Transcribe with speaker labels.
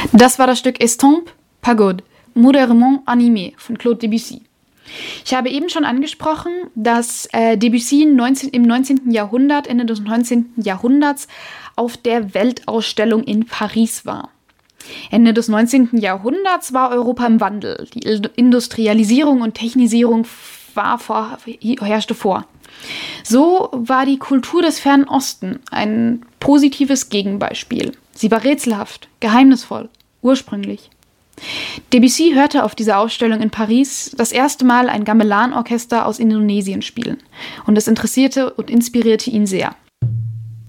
Speaker 1: Das war das Stück Estampes, Pagode, modernement animé von Claude Debussy. Ich habe eben schon angesprochen, dass Debussy im 19. Jahrhundert, Ende des 19. Jahrhunderts, auf der Weltausstellung in Paris war. Ende des 19. Jahrhunderts war Europa im Wandel. Die Industrialisierung und Technisierung herrschte vor. So war die Kultur des Fernen Osten ein positives Gegenbeispiel. Sie war rätselhaft, geheimnisvoll, ursprünglich. Debussy hörte auf dieser Ausstellung in Paris das erste Mal ein Gamelan-Orchester aus Indonesien spielen und es interessierte und inspirierte ihn sehr.